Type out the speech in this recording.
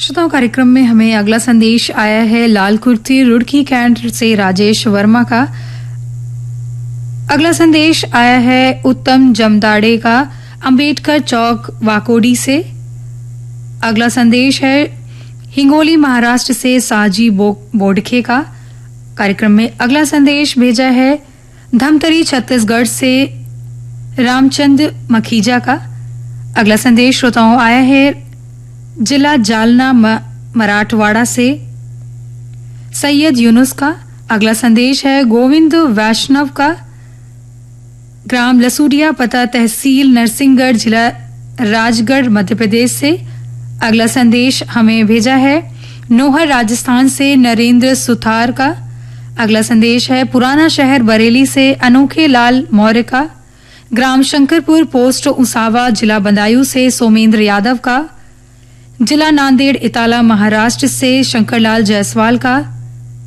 श्रोताओं, कार्यक्रम में हमें अगला संदेश आया है लाल कुर्ती रुड़की कैंट से राजेश वर्मा का। अगला संदेश आया है उत्तम जमदाड़े का अंबेडकर चौक वाकोडी से। अगला संदेश है हिंगोली महाराष्ट्र से साजी बोडखे का। कार्यक्रम में अगला संदेश भेजा है धमतरी छत्तीसगढ़ से रामचंद मखीजा का। अगला संदेश श्रोताओं आया है जिला जालना मराठवाड़ा से सैयद यूनुस का। अगला संदेश है गोविंद वैष्णव का, ग्राम लसूडिया, पता तहसील नरसिंहगढ़, जिला राजगढ़, मध्य प्रदेश से। अगला संदेश हमें भेजा है नोहर राजस्थान से नरेंद्र सुथार का। अगला संदेश है पुराना शहर बरेली से अनोखे लाल मौर्य का, ग्राम शंकरपुर, पोस्ट उसावा, जिला बदायूं से सोमेंद्र यादव का, जिला नांदेड़ इताला महाराष्ट्र से शंकरलाल जायसवाल का।